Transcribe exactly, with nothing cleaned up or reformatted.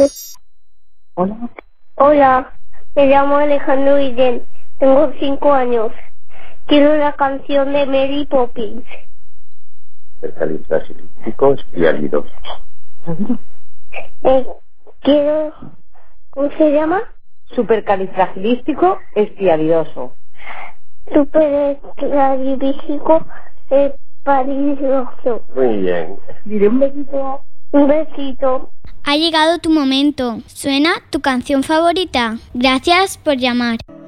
Hola. Hola, me llamo Alejandro Guillén, tengo cinco años. Quiero la canción de Mary Poppins. Supercalifragilístico espialidoso. Eh, quiero... ¿Cómo se llama? Supercalifragilístico espialidoso. Supercalifragilístico espialidoso. Muy bien. Diré un besito. Un besito. Ha llegado tu momento. ¿Suena tu canción favorita? Gracias por llamar.